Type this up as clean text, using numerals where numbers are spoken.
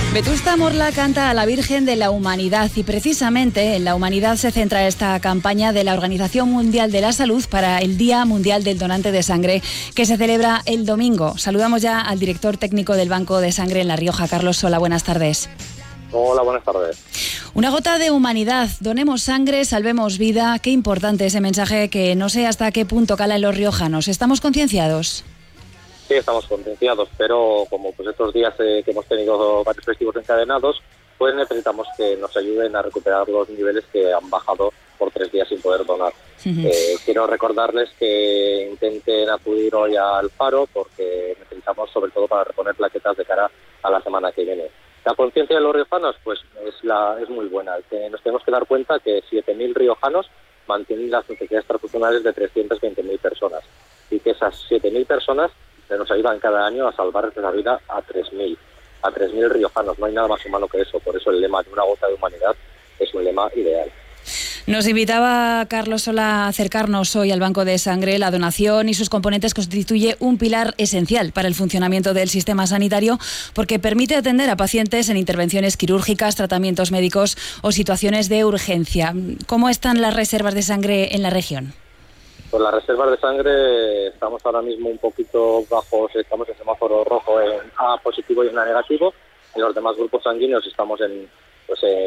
Vetusta Morla canta a la Virgen de la Humanidad y precisamente en la humanidad se centra esta campaña de la Organización Mundial de la Salud para el Día Mundial del Donante de Sangre que se celebra el domingo. Saludamos ya al director técnico del Banco de Sangre en La Rioja, Carlos Sola. Buenas tardes. Hola, buenas tardes. Una gota de humanidad, donemos sangre, salvemos vida. Qué importante ese mensaje que no sé hasta qué punto cala en los riojanos. ¿Estamos concienciados? Sí, estamos concienciados, pero como pues estos días que hemos tenido varios festivos encadenados, pues necesitamos que nos ayuden a recuperar los niveles que han bajado por 3 días sin poder donar. Quiero recordarles que intenten acudir hoy al paro porque necesitamos, sobre todo para reponer plaquetas de cara a la semana que viene. La conciencia de los riojanos pues es muy buena. Nos tenemos que dar cuenta que 7.000 riojanos mantienen las necesidades transfusionales de 320.000 personas y que esas 7.000 personas nos ayudan cada año a salvar la vida a 3.000 riojanos. No hay nada más humano que eso. Por eso el lema de una gota de humanidad es un lema ideal. Nos invitaba Carlos Sola a acercarnos hoy al Banco de Sangre. La donación y sus componentes constituye un pilar esencial para el funcionamiento del sistema sanitario porque permite atender a pacientes en intervenciones quirúrgicas, tratamientos médicos o situaciones de urgencia. ¿Cómo están las reservas de sangre en la región? Pues las reservas de sangre estamos ahora mismo un poquito bajos, estamos en semáforo rojo en A positivo y en A negativo. En los demás grupos sanguíneos estamos en